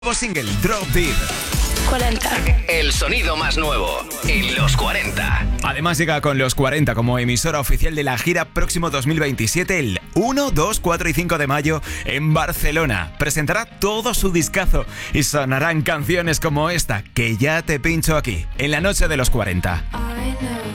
Nuevo single, Drop Deep. 40. El sonido más nuevo en los 40. Además llega con los 40 como emisora oficial de la gira próximo 2027 el 1, 2, 4 y 5 de mayo en Barcelona. Presentará todo su discazo y sonarán canciones como esta que ya te pincho aquí en la noche de los 40.